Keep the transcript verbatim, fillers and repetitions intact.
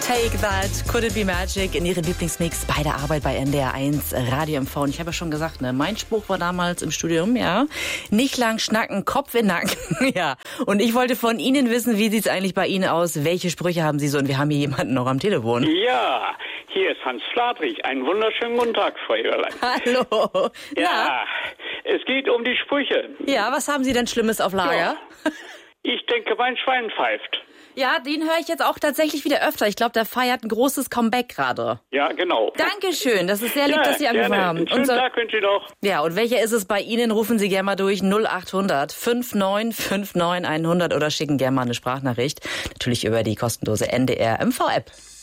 Take That, Could It Be Magic in ihren Lieblingsmix bei der Arbeit bei N D R eins Radio M V. Und ich habe ja schon gesagt, ne, mein Spruch war damals im Studium, ja, nicht lang schnacken, Kopf in Nacken. Ja, und ich wollte von Ihnen wissen, wie sieht's eigentlich bei Ihnen aus? Welche Sprüche haben Sie so? Und wir haben hier jemanden noch am Telefon. Ja, hier ist Hans Fladrich. Einen wunderschönen guten Tag, Frau Eberlein. Hallo. Ja, es geht um die Sprüche. Ja, was haben Sie denn Schlimmes auf Lager? Ja. Ich denke, mein Schwein pfeift. Ja, den höre ich jetzt auch tatsächlich wieder öfter. Ich glaube, der feiert ein großes Comeback gerade. Ja, genau. Dankeschön, das ist sehr lieb, ja, dass Sie angerufen haben. Einen schönen Unser Tag wünsche ich noch. Ja, und welcher ist es bei Ihnen? Rufen Sie gerne mal durch null acht hundert neunundfünfzig neunundfünfzig hundert oder schicken gerne mal eine Sprachnachricht. Natürlich über die kostenlose N D R M V App.